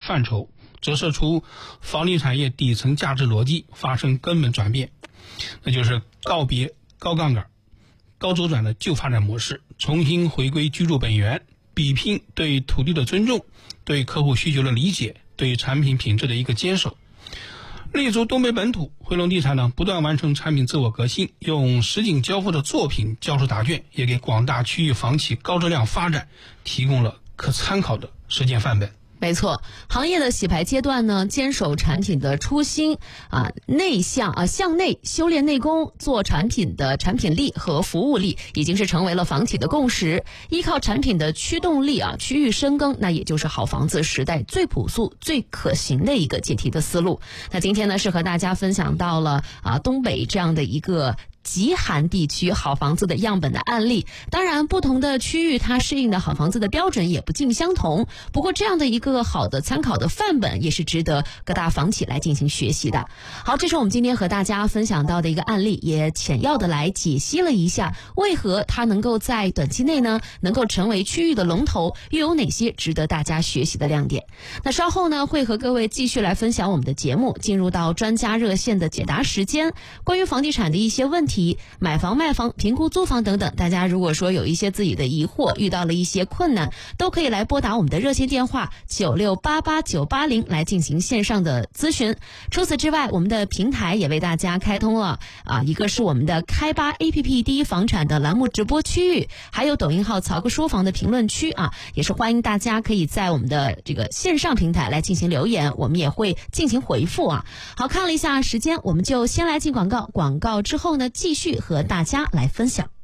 范畴，折射出房地产业底层价值逻辑发生根本转变，那就是告别高杠杆、高周转的旧发展模式，重新回归居住本源，比拼对土地的尊重，对客户需求的理解，对产品品质的一个坚守。立足东北本土，汇龙地产呢不断完成产品自我革新，用实景交付的作品交出答卷，也给广大区域房企高质量发展提供了可参考的实践范本。 没错，行业的洗牌阶段呢，坚守产品的初心向内修炼内功，做产品的产品力和服务力，已经是成为了房企的共识。依靠产品的驱动力区域深耕，那也就是好房子时代最朴素、最可行的一个解题的思路。那今天呢，是和大家分享到了东北这样的一个极寒地区好房子的样本的案例。当然不同的区域它适应的好房子的标准也不尽相同，不过这样的一个好的参考的范本也是值得各大房企来进行学习的。好，这是我们今天和大家分享到的一个案例，也简要的来解析了一下为何它能够在短期内呢能够成为区域的龙头，又有哪些值得大家学习的亮点。那稍后呢会和各位继续来分享我们的节目，进入到专家热线的解答时间，关于房地产的一些问题，买房卖房、评估租房等等，大家如果说有一些自己的疑惑，遇到了一些困难，都可以来拨打我们的热线电话9688-980来进行线上的咨询。除此之外，我们的平台也为大家开通了一个是我们的开吧 APP 第一房产的栏目直播区域，还有抖音号曹哥说房的评论区也是欢迎大家可以在我们的这个线上平台来进行留言，我们也会进行回复好，看了一下时间，我们就先来进广告，广告之后呢继续和大家来分享。